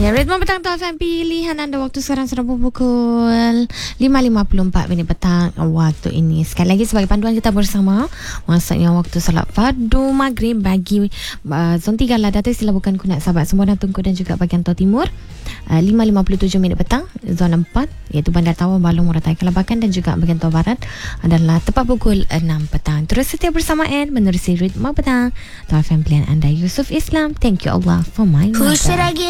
Ya, Ritma Petang Taufan, pilihan anda waktu sekarang sudah pukul 5.54 minit petang waktu ini. Sekali lagi sebagai panduan kita bersama, masuknya waktu salat fardu maghrib bagi zon 3 lah Datuk, sila bukan kunat sahabat semua dan Tunku dan juga bahagian Tau Timur. 5.57 minit petang zon 4 iaitu Bandar Tawau, Balong, Morotai, Kelabakan dan juga bahagian Tau Barat adalah tepat pukul 6 petang. Terus setia bersama menerusi Ritma Petang Taufan, pilihan anda Yusuf Islam. Thank you Allah for my mother.